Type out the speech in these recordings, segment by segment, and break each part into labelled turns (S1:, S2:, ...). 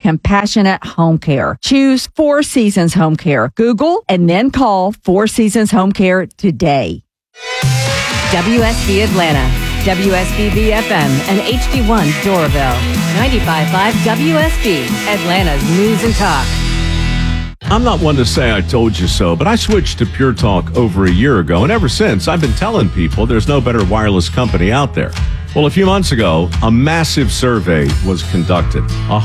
S1: compassionate home care. Choose Four Seasons Home Care. Google and then call Four Seasons Home Care today.
S2: WSB Atlanta, WSBB FM, and HD1 Doraville. 95.5 WSB, Atlanta's News and Talk.
S3: I'm not one to say I told you so, but I switched to Pure Talk over a year ago, and ever since, I've been telling people there's no better wireless company out there. Well, a few months ago, a massive survey was conducted.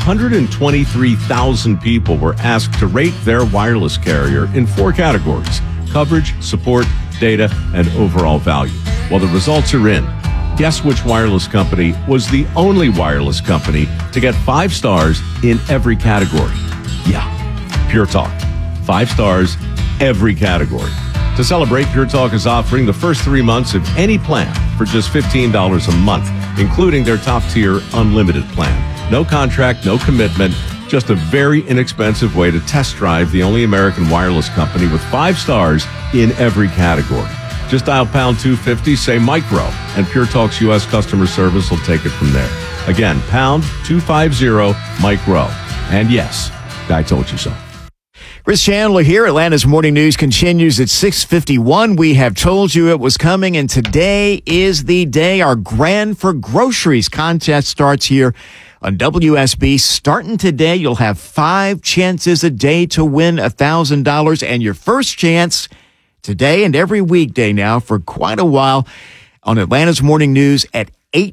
S3: 123,000 people were asked to rate their wireless carrier in 4 categories: coverage, support, data, and overall value. Well, the results are in. Guess which wireless company was the only wireless company to get 5 stars in every category? Yeah, Pure Talk. 5 stars, every category. To celebrate, Pure Talk is offering the first 3 months of any plan for just $15 a month, including their top-tier unlimited plan. No contract, no commitment, just a very inexpensive way to test drive the only American wireless company with 5 stars in every category. Just dial pound 250, say micro, and Pure Talk's U.S. customer service will take it from there. Again, pound 250 micro. And yes, I told you so.
S4: Chris Chandler here. Atlanta's Morning News continues at 6:51. We have told you it was coming, and today is the day. Our Grand for Groceries contest starts here on WSB. Starting today, you'll have 5 chances a day to win $1,000, and your first chance today and every weekday now for quite a while on Atlanta's Morning News at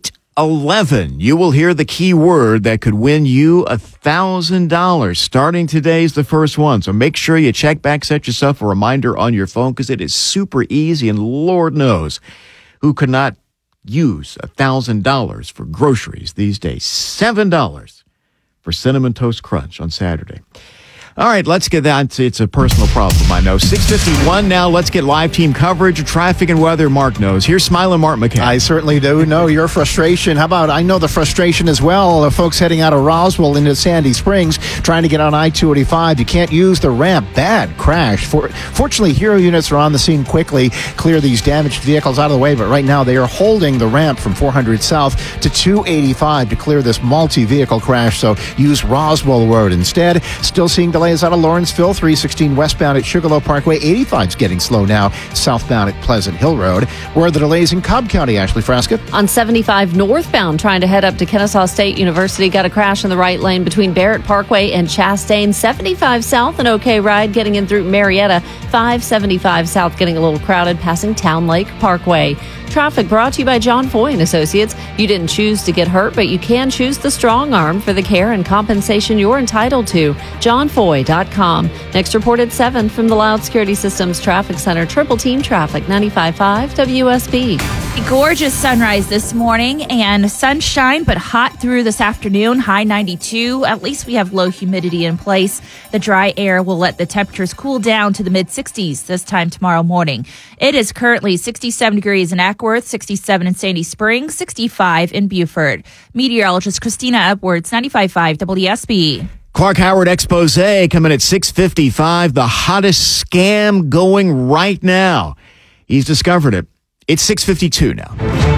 S4: 8:11. You will hear the key word that could win you $1,000. Starting today is the first one. So make sure you check back, set yourself a reminder on your phone, because it is super easy, and Lord knows who could not use $1,000 for groceries these days. $7 for Cinnamon Toast Crunch on Saturday. All right, let's get down to, it's a personal problem, I know. 6:51 now, let's get live team coverage of traffic and weather. Mark knows. Here's Smiling Mark McCann.
S5: I certainly do know your frustration. How about, I know the frustration as well of folks heading out of Roswell into Sandy Springs, trying to get on I-285. You can't use the ramp. Bad crash. Fortunately, Hero units are on the scene quickly, clear these damaged vehicles out of the way, but right now they are holding the ramp from 400 South to 285 to clear this multi-vehicle crash, so use Roswell Road instead. Still seeing delays out of Lawrenceville, 316 westbound at Sugarloaf Parkway. 85's getting slow now, southbound at Pleasant Hill Road. Where are the delays in Cobb County, Ashley Frasca?
S6: On 75 northbound, trying to head up to Kennesaw State University, got a crash in the right lane between Barrett Parkway and Chastain. 75 south, an okay ride getting in through Marietta. 575 south getting a little crowded, passing Town Lake Parkway. Traffic brought to you by John Foy and Associates. You didn't choose to get hurt, but you can choose the strong arm for the care and compensation you're entitled to. JohnFoy.com. Next report at 7 from the Loud Security Systems Traffic Center. Triple Team Traffic, 95.5 WSB.
S7: A gorgeous sunrise this morning and sunshine, but hot through this afternoon. High 92. At least we have low humidity in place. The dry air will let the temperatures cool down to the mid-60s this time tomorrow morning. It is currently 67 degrees in Ackworth, 67 in Sandy Springs, 65 in Beaufort. Meteorologist Christina Edwards, 95.5 WSB.
S4: Clark Howard expose coming at 6:55. The hottest scam going right now. He's discovered it. It's 6:52 now.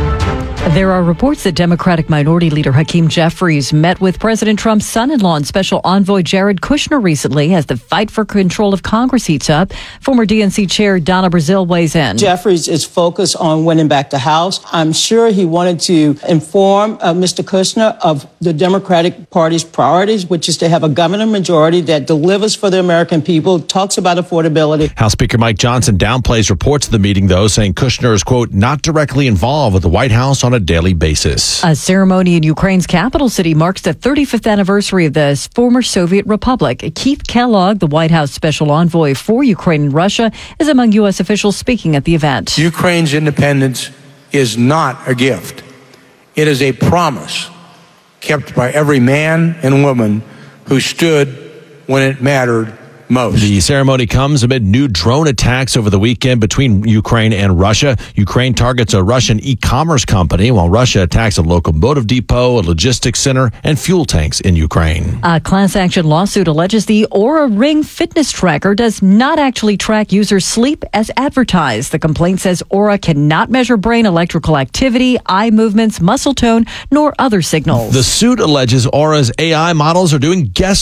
S2: There are reports that Democratic Minority Leader Hakeem Jeffries met with President Trump's son-in-law and special envoy Jared Kushner recently as the fight for control of Congress heats up. Former DNC Chair Donna Brazile weighs in.
S8: Jeffries is focused on winning back the House. I'm sure he wanted to inform Mr. Kushner of the Democratic Party's priorities, which is to have a governor majority that delivers for the American people, talks about affordability.
S9: House Speaker Mike Johnson downplays reports of the meeting, though, saying Kushner is, quote, not directly involved with the White House on a daily basis.
S2: A ceremony in Ukraine's capital city marks the 35th anniversary of the former Soviet Republic. Keith Kellogg, the White House special envoy for Ukraine and Russia, is among U.S. officials speaking at the event.
S10: Ukraine's independence is not a gift. It is a promise kept by every man and woman who stood when it mattered most.
S9: The ceremony comes amid new drone attacks over the weekend between Ukraine and Russia. Ukraine targets a Russian e-commerce company, while Russia attacks a locomotive depot, a logistics center, and fuel tanks in Ukraine.
S2: A class action lawsuit alleges the Oura Ring fitness tracker does not actually track users' sleep as advertised. The complaint says Oura cannot measure brain electrical activity, eye movements, muscle tone, nor other signals.
S9: The suit alleges Aura's AI models are doing guess